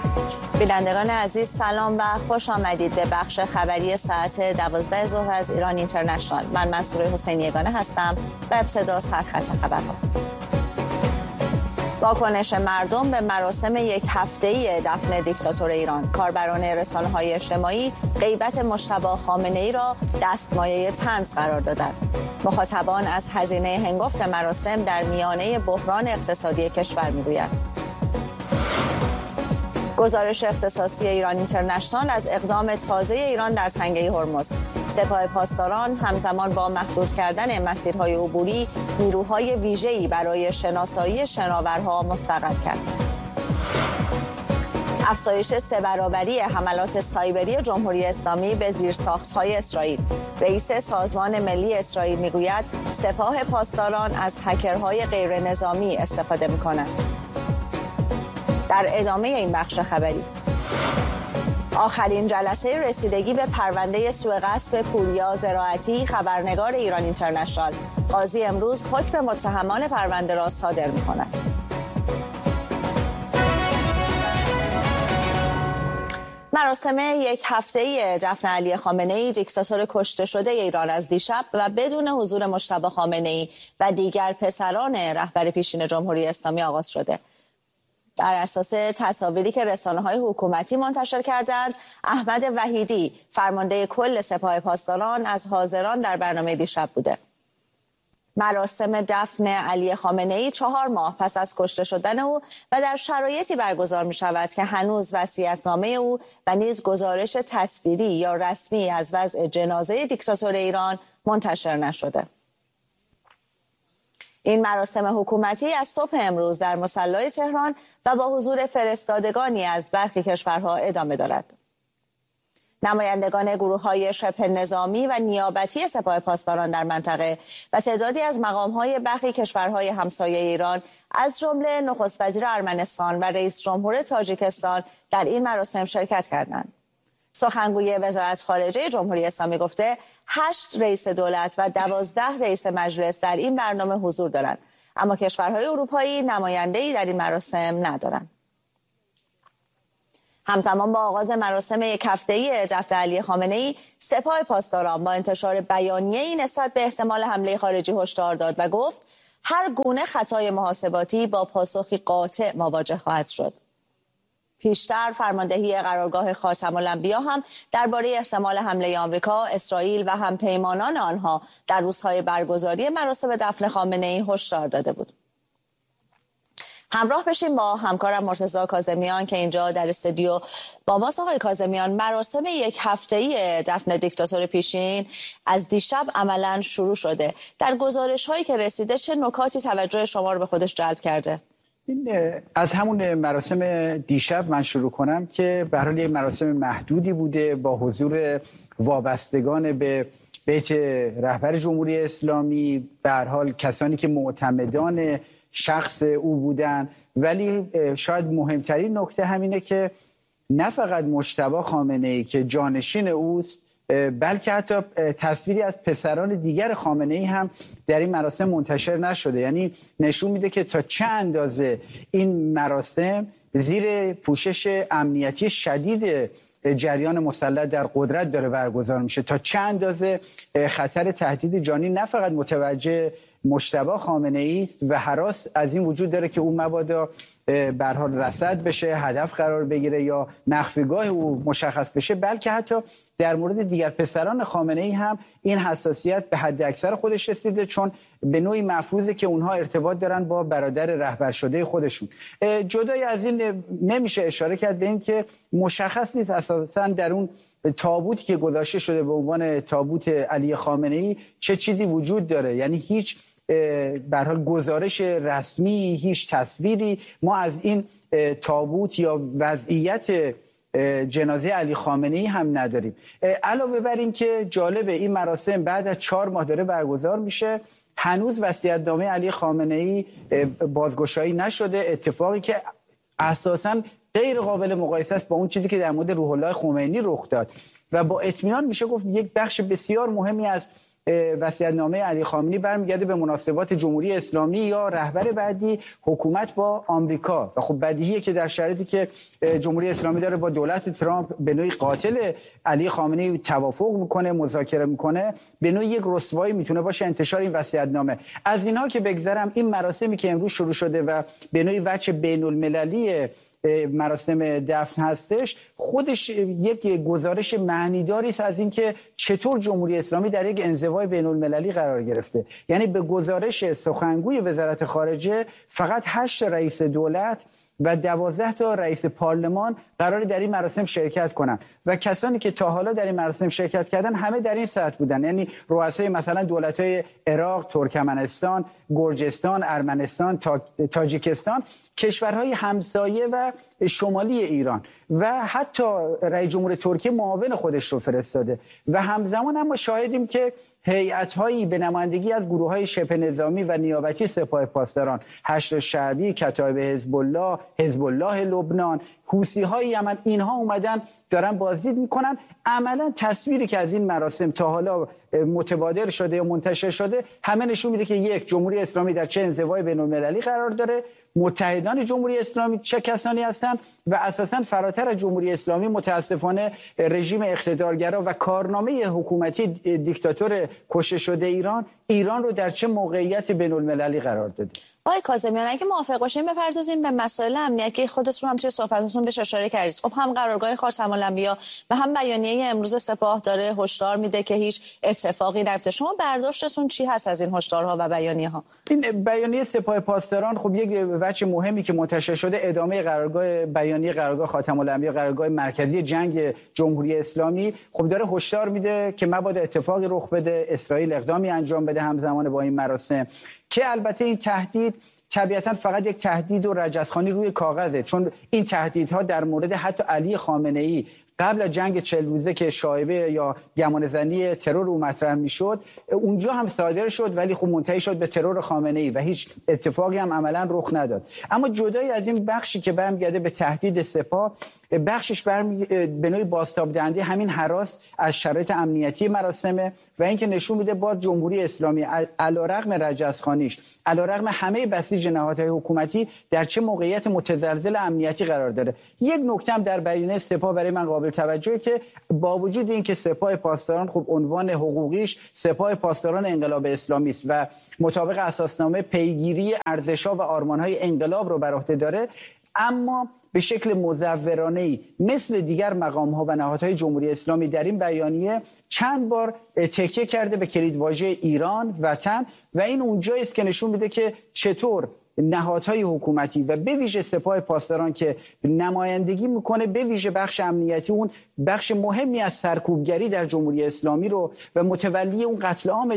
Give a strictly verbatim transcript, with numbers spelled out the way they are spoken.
بینندگان عزیز سلام و خوش آمدید به بخش خبری ساعت دوازده ظهر از ایران اینترنشنال. من منصوره حسینی یگانه هستم و ابتدا سرخط خبرها. واکنش مردم به مراسم یک هفته‌ای دفن دیکتاتور ایران. کاربران رسانه‌های اجتماعی غیبت مجتبی خامنه‌ای را دستمایه طنز قرار دادند. مخاطبان از هزینه هنگفت مراسم در میانه بحران اقتصادی کشور می‌گویند. گزارش اختصاصی ایران اینترنشنال از اقدام تازه ایران در تنگه هرمز. سپاه پاسداران همزمان با محدود کردن مسیرهای عبوری نیروهای ویژه‌ای برای شناسایی شناورها مستقر کرد. افزایش سه برابری حملات سایبری جمهوری اسلامی به زیرساخت‌های اسرائیل. رئیس سازمان ملی اسرائیل میگوید سپاه پاسداران از هکرهای غیر نظامی استفاده می‌کنند. در ادامه این بخش خبری، آخرین جلسه رسیدگی به پرونده سوء قصب پوریا زراعتی. خبرنگار ایران اینترنشنال: قاضی امروز حکم متهمان پرونده را صادر می‌کند. مراسم یک هفته‌ای دفن علی خامنه‌ای دیکتاتور کشته شده ایران از دیشب و بدون حضور مجتبی خامنه‌ای و دیگر پسران رهبر پیشین جمهوری اسلامی آغاز شده. بر اساس تصاویری که رسانه‌های حکومتی منتشر کردند، احمد وحیدی فرمانده کل سپاه پاسداران از حاضران در برنامه دیشب بوده. مراسم دفن علی خامنه‌ای چهار ماه پس از کشته شدن او و در شرایطی برگزار می شود که هنوز وصیت‌نامه او و نیز گزارش تصویری یا رسمی از وضع جنازه دیکتاتور ایران منتشر نشده. این مراسم حکومتی از صبح امروز در مصلی تهران و با حضور فرستادگانی از برخی کشورها ادامه دارد. نمایندگان گروه‌های شبه نظامی و نیابتی سپاه پاسداران در منطقه و تعدادی از مقام‌های برخی کشورهای همسایه ایران از جمله نخست وزیر ارمنستان و رئیس جمهور تاجیکستان در این مراسم شرکت کردند. سخنگوی وزارت خارجه جمهوری اسلامی گفته هشت رئیس دولت و دوازده رئیس مجلس در این برنامه حضور دارند، اما کشورهای اروپایی نماینده‌ای در این مراسم ندارند. همزمان با آغاز مراسم یک هفته‌ای دفن علی خامنه‌ای، سپاه پاسداران با انتشار بیانیه‌ای نسبت به احتمال حمله خارجی هشدار داد و گفت هر گونه خطای محاسباتی با پاسخی قاطع مواجه خواهد شد. پیشتر فرماندهی قرارگاه خاتم الانبیا هم درباره احتمال حمله آمریکا، اسرائیل و همپیمانان آنها در روزهای برگزاری مراسم دفن خامنه‌ای هشدار داده بود. همراه بشیم با همکارم مرتضی کاظمیان که اینجا در استودیو با ماست. آقای کاظمیان، مراسم یک هفته‌ای دفن دیکتاتور پیشین از دیشب عملاً شروع شده. در گزارش‌هایی که رسیده چه نکاتی توجه شما رو به خودش جلب کرده؟ این از همون مراسم دیشب من شروع کنم که به هر حال یک مراسم محدودی بوده با حضور وابستگان به بیت رهبر جمهوری اسلامی، به هر حال کسانی که معتمدان شخص او بودن. ولی شاید مهمترین نکته همینه که نه فقط مجتبی خامنه‌ای که جانشین اوست، بلکه حتی تصویری از پسران دیگر خامنه‌ای هم در این مراسم منتشر نشده. یعنی نشون میده که تا چه اندازه این مراسم زیر پوشش امنیتی شدید جریان مسلط در قدرت داره برگزار میشه، تا چه اندازه خطر تهدید جانی نه فقط متوجه مجتبی خامنه‌ای است و هراس از این وجود داره که اون مبادا به هر حال رصد بشه، هدف قرار بگیره یا مخفیگاه او مشخص بشه، بلکه حتی در مورد دیگر پسران خامنه‌ای هم این حساسیت به حد اکثر خودش رسیده، چون به نوعی محفوظه که اونها ارتباط دارن با برادر رهبر شده خودشون. جدای از این نمیشه اشاره کرد به این که مشخص نیست اساساً در اون تابوتی که گذاشته شده به عنوان تابوت علی خامنه‌ای چه چیزی وجود داره. یعنی هیچ به هر حال گزارش رسمی، هیچ تصویری ما از این تابوت یا وضعیت جنازه علی خامنه‌ای هم نداریم. علاوه بر این که جالب این مراسم بعد از چهار ماه داره برگزار میشه، هنوز وصیت‌نامه علی خامنه‌ای بازگشایی نشده، اتفاقی که اساساً غیر قابل مقایسه است با اون چیزی که در مورد روح الله خمینی رخ داد و با اطمینان میشه گفت یک بخش بسیار مهمی از وصیت‌نامه علی خامنه‌ای برمیگرده به مناسبات جمهوری اسلامی یا رهبر بعدی حکومت با آمریکا و خب بدیهیه که در شرایطی که جمهوری اسلامی داره با دولت ترامپ به نوعی قاتل علی خامنه‌ای توافق میکنه، مذاکره میکنه، به نوعی یک رسوایی میتونه باشه انتشار این وصیت‌نامه. از اینها که بگذرم، این مراسمی که امروز شروع شده و به نوعی وجه بین‌المللی مراسم دفن هستش، خودش یک گزارش معنیداری است از اینکه چطور جمهوری اسلامی در یک انزوای بین‌المللی قرار گرفته. یعنی به گزارش سخنگوی وزارت خارجه فقط هشت رئیس دولت و دوازده تا رئیس پارلمان قرار در این مراسم شرکت کنن و کسانی که تا حالا در این مراسم شرکت کردن همه در این سطح بودن، یعنی رؤسای مثلا دولت‌های عراق، ترکمنستان، گرجستان، ارمنستان، تا... تاجیکستان، کشورهای همسایه و شمالی ایران و حتی رئیس جمهور ترکیه معاون خودش رو فرستاده و همزمان هم ما شاهدیم که هیئت‌هایی به نمایندگی از گروه‌های شبه نظامی و نیابتی سپاه پاسداران، هشت شعبی، کتایب حزب الله، حزب الله لبنان، حوثی‌های یمن، اینها اومدن دارن بازدید میکنن. عملا تصویری که از این مراسم تا حالا متبادر شده یا منتشر شده همه نشون میده که یک، جمهوری اسلامی در چه انزوای بین‌المللی قرار داره، متحدان جمهوری اسلامی چه کسانی هستند و اساساً فراتر از جمهوری اسلامی متاسفانه رژیم اقتدارگرا و کارنامه حکومتی دیکتاتور کشته شده ایران ایران رو در چه موقعیت بین‌المللی قرار داده. آقای کاظمیان، اگه موافق باشیم بپردازیم به مسائل امنیتی. خودتون هم توی صحبتاتون بهش اشاره کردید. خب هم قرارگاه خاتم الانبیا و هم بیانیه امروز سپاه داره هشدار میده که هیچ اتفاقی نیفته. شما برداشتتون چی هست از این هشدارها و بیانیه‌ها؟ این بیانیه سپاه پاسداران خب یک وجه مهمی که منتشر شده ادامه قرارگاه بیانیه قرارگاه خاتم الانبیا، قرارگاه مرکزی جنگ جمهوری اسلامی، خب داره هشدار میده که مبادا اتفاقی رخ بده، اسرائیل اقدامی انجام بده همزمان با این مراسم، که البته این تهدید طبیعتا فقط یک تهدید و رجزخوانی روی کاغذه، چون این تهدیدها در مورد حتی علی خامنه‌ای قبل از جنگ چهل روزه که شایبه یا گمانه‌زنی ترور او مطرح میشد اونجا هم صادر شد، ولی خب منتهی شد به ترور خامنه‌ای و هیچ اتفاقی هم عملا رخ نداد. اما جدای از این بخشی که برمیگرده به تهدید سپاه، بخشش برمیگرده به نوعی بازتاب دهنده همین هراس از شرایط امنیتی مراسمه و اینکه نشون میده با جمهوری اسلامی علیرغم رجزخوانیش، علیرغم همه بسیج نهادهای حکومتی در چه موقعیت متزلزل امنیتی قرار داره. یک نکته هم در بیانیه سپاه برای من قابل توجهه که با وجود اینکه سپاه پاسداران خب عنوان حقوقیش سپاه پاسداران انقلاب اسلامی است و مطابق اساسنامه پیگیری ارزش‌ها و آرمان‌های انقلاب رو بر عهده داره، اما به شکل مزورانه‌ای مثل دیگر مقام‌ها و نهادهای جمهوری اسلامی در این بیانیه چند بار تکیه کرده به کلیدواژه ایران، وطن، و این اونجایی است که نشون میده که چطور نهادهای حکومتی و به ویژه سپاه پاسداران که نمایندگی میکنه به ویژه بخش امنیتی، اون بخش مهمی از سرکوبگری در جمهوری اسلامی رو و متولی اون قتل عام